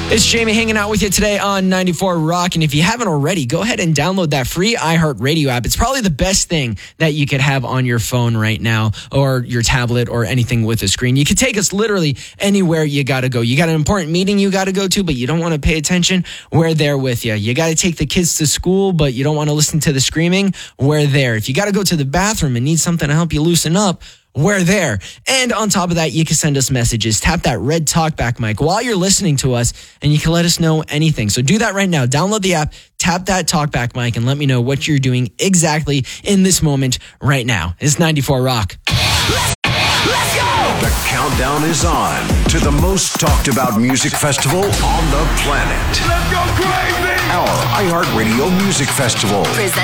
It's Jamie hanging out with you today on 94 Rock. And if you haven't already, go ahead and download that free iHeartRadio app. It's probably the best thing that you could have on your phone right now or your tablet or anything with a screen. You could take us literally anywhere you got to go. You got an important meeting you got to go to, but you don't want to pay attention. We're there with you. You got to take the kids to school, but you don't want to listen to the screaming. We're there. If you got to go to the bathroom and need something to help you loosen up, we're there. And on top of that, you can send us messages. Tap that red talkback mic while you're listening to us, and you can let us know anything. So do that right now. Download the app, tap that talkback mic, and let me know what you're doing exactly in this moment right now. It's 94 Rock. Let's go! The countdown is on to the most talked about music festival on the planet. Let's go crazy! Our iHeartRadio Music Festival. Presented